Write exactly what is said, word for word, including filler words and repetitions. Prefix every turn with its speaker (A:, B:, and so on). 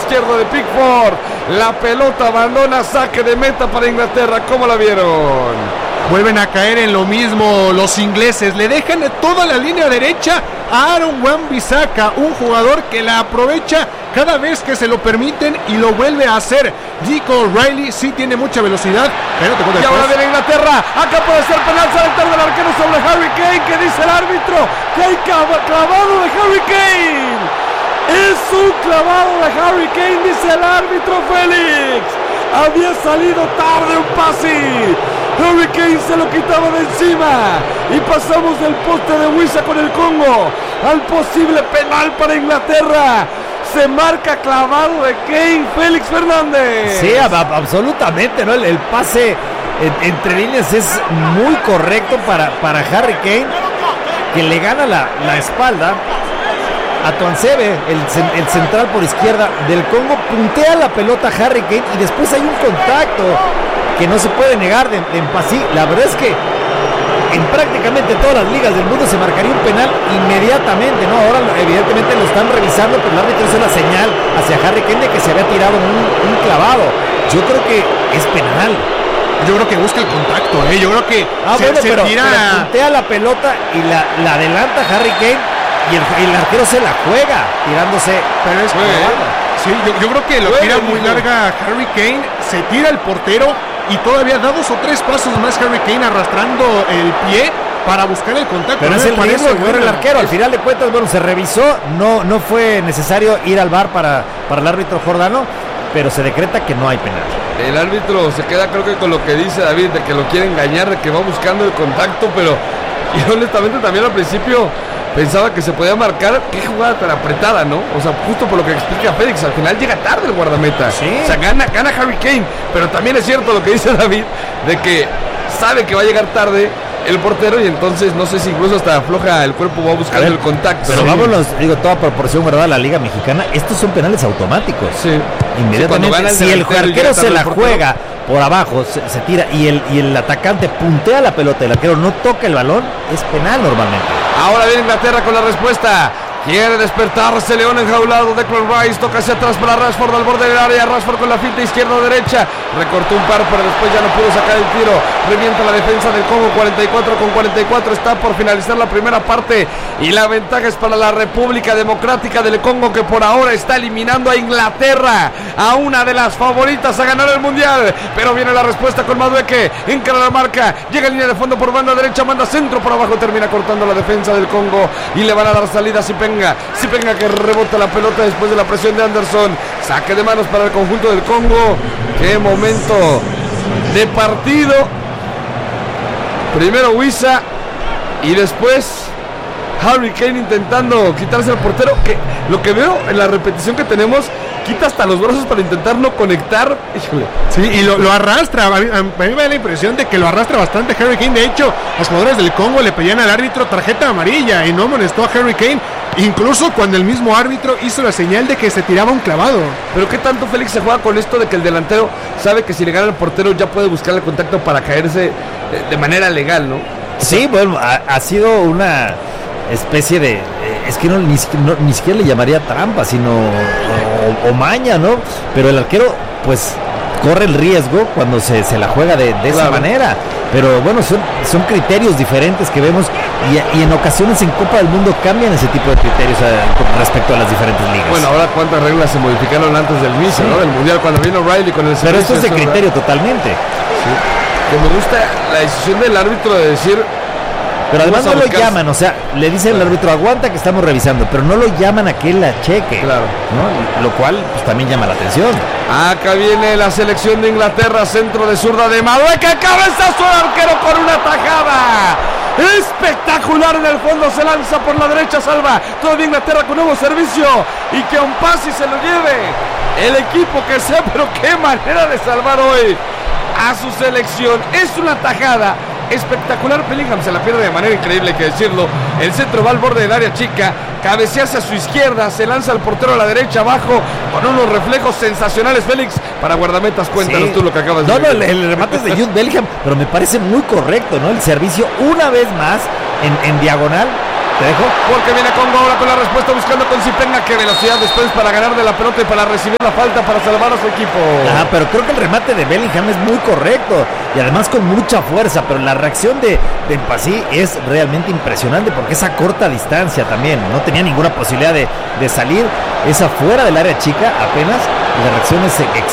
A: izquierdo de Pickford. La pelota abandona, saque de meta para Inglaterra. ¿Cómo la vieron?
B: Vuelven a caer en lo mismo los ingleses. Le dejan toda la línea derecha a Aaron Wan-Bissaka, un jugador que la aprovecha cada vez que se lo permiten y lo vuelve a hacer. Nico O'Reilly sí tiene mucha velocidad, pero te
A: y ahora viene Inglaterra. Acá puede ser penal, saltar del arquero sobre Harry Kane. ¿Qué dice el árbitro? Que hay clavado de Harry Kane. Es un clavado de Harry Kane, dice el árbitro Félix. Había salido tarde un pase. Harry Kane se lo quitaba de encima y pasamos del poste de Wissa con el Congo al posible penal para Inglaterra. Se marca clavado de Kane. Félix Fernández.
C: Sí, ab- absolutamente, ¿no? El, el pase en, entre líneas es muy correcto para, para Harry Kane, que le gana la, la espalda a Tuanzebe, el, el central por izquierda del Congo. Puntea la pelota a Harry Kane y después hay un contacto que no se puede negar de, de Mpassi. La verdad es que en prácticamente todas las ligas del mundo se marcaría un penal inmediatamente, ¿no? Ahora evidentemente lo están revisando, pero el árbitro hizo la señal hacia Harry Kane de que se había tirado un, un clavado. Yo creo que es penal.
B: Yo creo que busca el contacto, ¿eh? Yo creo que
C: ah,
B: se,
C: bueno,
B: se
C: pero,
B: tira...
C: pero puntea la pelota y la, la adelanta Harry Kane y el, el arquero se la juega tirándose.
B: Pero es que, sí, yo, yo creo que lo tira muy larga Harry Kane, se tira el portero y todavía da dos o tres pasos más Harry Kane arrastrando el pie para buscar el contacto.
C: Pero no es el riesgo que corre el arquero. Al final de cuentas, bueno, se revisó, no, no fue necesario ir al V A R para, para el árbitro jordano, pero se decreta que no hay penal.
A: El árbitro se queda, creo que con lo que dice David, de que lo quiere engañar, de que va buscando el contacto, pero y honestamente también al principio pensaba que se podía marcar. Qué jugada tan apretada, ¿no? O sea, justo por lo que explica Félix, al final llega tarde el guardameta.
C: Sí.
A: O sea, gana, gana Harry Kane, pero también es cierto lo que dice David, de que sabe que va a llegar tarde el portero y entonces no sé si incluso hasta afloja el cuerpo, va buscando ver, el contacto.
C: Pero
A: sí.
C: vámonos, digo, toda proporción, ¿verdad? La Liga Mexicana, estos son penales automáticos.
A: Sí.
C: Inmediatamente,
A: sí,
C: si el arquero se la juega por abajo, se, se tira y el, y el atacante puntea la pelota, el arquero no toca el balón, es penal normalmente.
A: Ahora viene Inglaterra con la respuesta. Quiere despertarse León enjaulado. Declan Rice toca hacia atrás para Rashford al borde del área. Rashford con la finta izquierda-derecha. Recortó un par, pero después ya no pudo sacar el tiro. Revienta la defensa del Congo. cuarenta y cuatro con cuarenta y cuatro. Está por finalizar la primera parte. Y la ventaja es para la República Democrática del Congo, que por ahora está eliminando a Inglaterra, a una de las favoritas a ganar el Mundial. Pero viene la respuesta con Madueke. Encara la marca. Llega en línea de fondo por banda derecha. Manda centro por abajo. Termina cortando la defensa del Congo. Y le van a dar salida si Penga, si Penga que rebota la pelota después de la presión de Anderson. Saque de manos para el conjunto del Congo. Qué momento de partido. Primero Wissa y después Harry Kane intentando quitarse al portero, que lo que veo en la repetición que tenemos, quita hasta los brazos para intentar no conectar. Híjole.
B: Sí, y lo, lo arrastra. A mí, a mí me da la impresión de que lo arrastra bastante Harry Kane. De hecho, los jugadores del Congo le pedían al árbitro tarjeta amarilla y no molestó a Harry Kane, incluso cuando el mismo árbitro hizo la señal de que se tiraba un clavado.
A: Pero qué tanto Félix se juega con esto de que el delantero sabe que si le gana el portero ya puede buscar el contacto para caerse de manera legal, ¿no?
C: Sí, bueno, ha, ha sido una especie de, es que no ni, no, ni siquiera le llamaría trampa, sino o, o maña, ¿no? Pero el arquero pues corre el riesgo cuando se, se la juega de, de claro. esa manera. Pero bueno, son, son criterios diferentes que vemos y, y en ocasiones en Copa del Mundo cambian ese tipo de criterios a, con respecto a las diferentes ligas.
A: Bueno, ahora cuántas reglas se modificaron antes del inicio, sí. ¿no? Del Mundial, cuando vino O'Reilly con el
C: Pero esto es de criterio ¿verdad? Totalmente.
A: Sí. Que me gusta la decisión del árbitro de decir.
C: Pero además no lo llaman, o sea, le dice el árbitro, aguanta que estamos revisando, pero no lo llaman a que él la cheque.
A: Claro.
C: ¿no? Lo cual pues también llama la atención.
A: Acá viene la selección de Inglaterra, centro de zurda de Madueke, cabezazo al arquero con una tajada. Espectacular en el fondo, se lanza por la derecha, salva. Todavía Inglaterra con nuevo servicio y que Mpassi se lo lleve. El equipo que sea, pero qué manera de salvar hoy a su selección. Es una tajada espectacular. Bellingham se la pierde de manera increíble, hay que decirlo. El centro va al borde del área chica, cabecearse a su izquierda, se lanza al portero a la derecha abajo con unos reflejos sensacionales. Félix, para guardametas, cuéntanos sí. tú lo que acabas de
C: decir. No, no, el, el remate es de Jude Bellingham, pero me parece muy correcto, ¿no? El servicio una vez más en, en diagonal te dejo.
A: Porque viene con Goula con la respuesta, buscando con Zipenga. Qué velocidad después para ganar de la pelota y para recibir la falta para salvar a su equipo.
C: Ajá, pero creo que el remate de Bellingham es muy correcto y además con mucha fuerza, pero la reacción de, de Mpassy es realmente impresionante porque es a corta distancia también, no tenía ninguna posibilidad de, de salir, es afuera del área chica apenas, y la reacción es